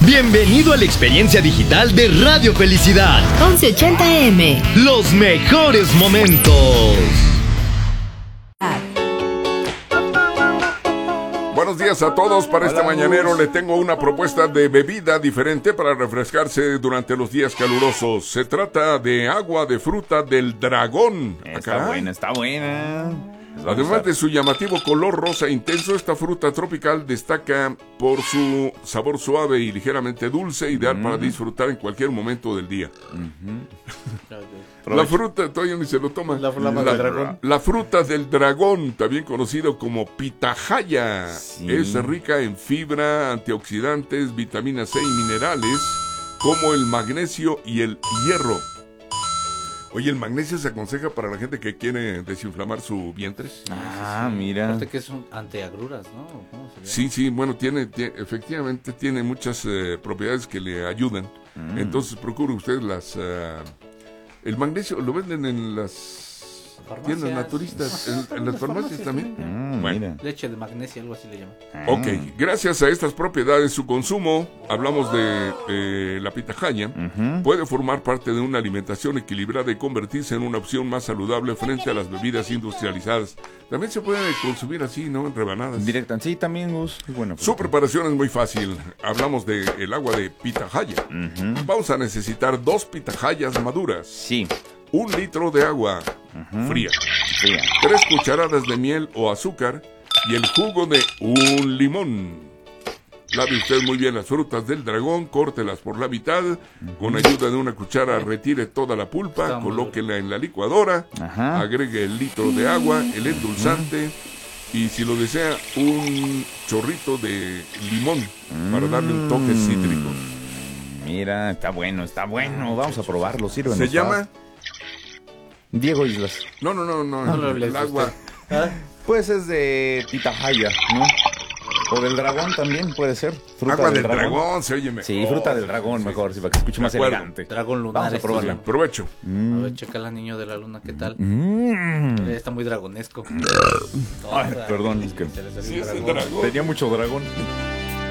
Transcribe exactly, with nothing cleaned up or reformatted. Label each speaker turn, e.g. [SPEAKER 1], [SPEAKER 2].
[SPEAKER 1] Bienvenido a la experiencia digital de Radio Felicidad.
[SPEAKER 2] once ochenta A M.
[SPEAKER 1] Los mejores momentos.
[SPEAKER 3] Buenos días a todos. Para este mañanero le tengo una propuesta de bebida diferente para refrescarse durante los días calurosos. Se trata de agua de fruta del dragón.
[SPEAKER 4] Está buena, está buena.
[SPEAKER 3] Además de su llamativo color rosa intenso, esta fruta tropical destaca por su sabor suave y ligeramente dulce, ideal mm. para disfrutar en cualquier momento del día. Mm-hmm. La fruta, todavía ni se lo toma.
[SPEAKER 5] La, la,
[SPEAKER 3] la,
[SPEAKER 5] del dragón.
[SPEAKER 3] la fruta del dragón, también conocido como pitahaya, sí. es rica en fibra, antioxidantes, vitamina C y minerales, como el magnesio y el hierro. Oye, el magnesio se aconseja para la gente que quiere desinflamar su vientre.
[SPEAKER 4] Ah, mira.
[SPEAKER 5] Aparte que es un antiagruras, ¿no? ¿Cómo se llama?
[SPEAKER 3] Sí, sí, bueno, tiene, tiene efectivamente tiene muchas eh, propiedades que le ayudan. Mm. Entonces, procure usted las... Uh, el magnesio lo venden en las farmacias. Tiendas naturistas, en, en las farmacias también.
[SPEAKER 4] Mm, bueno. Mira.
[SPEAKER 5] Leche de magnesio, algo así le llaman.
[SPEAKER 3] Ah. Ok, gracias a estas propiedades, su consumo, hablamos de eh, la pitahaya, uh-huh. puede formar parte de una alimentación equilibrada y convertirse en una opción más saludable frente a las bebidas industrializadas. También se puede consumir así, ¿no? En rebanadas.
[SPEAKER 4] Directa, sí, también, Gus. Bueno,
[SPEAKER 3] su preparación es muy fácil. Hablamos de el agua de pitahaya. Uh-huh. Vamos a necesitar dos pitahayas maduras.
[SPEAKER 4] Sí.
[SPEAKER 3] Un litro de agua uh-huh. fría,
[SPEAKER 4] fría,
[SPEAKER 3] tres cucharadas de miel o azúcar y el jugo de un limón. Lave usted muy bien las frutas del dragón, córtelas por la mitad, uh-huh. con ayuda de una cuchara retire toda la pulpa, Está colóquela en la licuadora, uh-huh. agregue el litro de agua, el endulzante uh-huh. y si lo desea un chorrito de limón uh-huh. para darle un toque cítrico.
[SPEAKER 4] Mira, está bueno, está bueno, vamos a probarlo, sirve.
[SPEAKER 3] Se llama...
[SPEAKER 4] Diego Islas.
[SPEAKER 3] No, no, no, no, no, no el agua.
[SPEAKER 4] ¿Ah? Pues es de pitahaya, ¿no? O del dragón también puede ser.
[SPEAKER 3] Fruta agua del, del dragón. dragón, se oye mejor.
[SPEAKER 4] Sí, fruta del dragón sí, mejor, sí, para que se escuche más elegante.
[SPEAKER 5] Dragón lunar.
[SPEAKER 4] Vamos a probarla.
[SPEAKER 3] Provecho.
[SPEAKER 5] Mm. A ver, chécala, niño de la luna, ¿qué tal?
[SPEAKER 4] Mm.
[SPEAKER 5] Está muy dragonesco.
[SPEAKER 4] Ay, perdón, es que
[SPEAKER 3] sí, es el dragón.
[SPEAKER 4] Tenía mucho dragón.